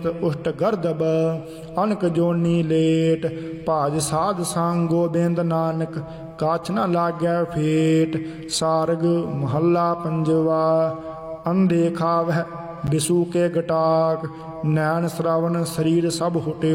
उष्ट गर्दब अनक जोनी late भाज साध संग गोबिंद नानक काछ न लाग्या फेट। सारग महला पंजवा। अंधे खावह बिसु के गटाक नैन श्रवण शरीर सब हुटे